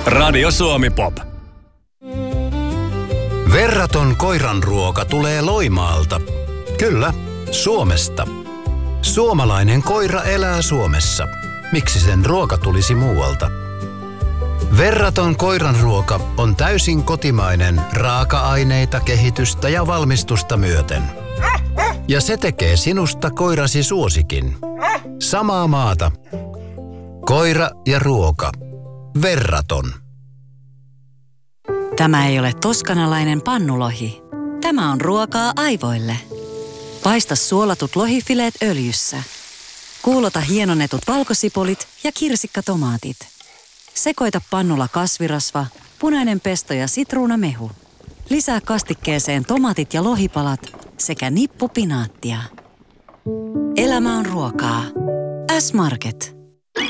Radio Suomi Pop. Verraton koiranruoka tulee Loimaalta. Kyllä, Suomesta. Suomalainen koira elää Suomessa. Miksi sen ruoka tulisi muualta? Verraton koiranruoka on täysin kotimainen raaka-aineita, kehitystä ja valmistusta myöten. Ja se tekee sinusta koirasi suosikin. Samaa maata. Koira ja ruoka. Verraton. Tämä ei ole toskanalainen pannulohi. Tämä on ruokaa aivoille. Paista suolatut lohifileet öljyssä. Kuulota hienonnetut valkosipulit ja kirsikkatomaatit. Sekoita pannulla kasvirasva, punainen pesto ja sitruunamehu. Lisää kastikkeeseen tomaatit ja lohipalat sekä nippu pinaattia. Elämä on ruokaa. S-Market.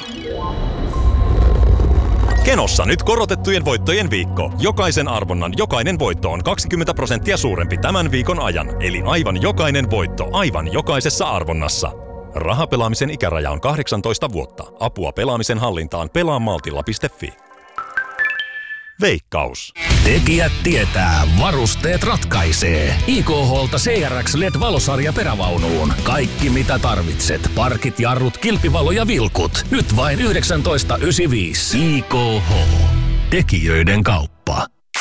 Kenossa nyt korotettujen voittojen viikko. Jokaisen arvonnan jokainen voitto on 20% suurempi tämän viikon ajan. Eli aivan jokainen voitto aivan jokaisessa arvonnassa. Rahapelaamisen ikäraja on 18 vuotta. Apua pelaamisen hallintaan pelaamaltilla.fi. Veikkaus. Tekijät tietää, varusteet ratkaisee. IKH:lta CRX LED-valosarja perävaunuun. Kaikki mitä tarvitset. Parkit, jarrut, kilpivalo ja vilkut. Nyt vain 19,95. IKH. Tekijöiden kauppa.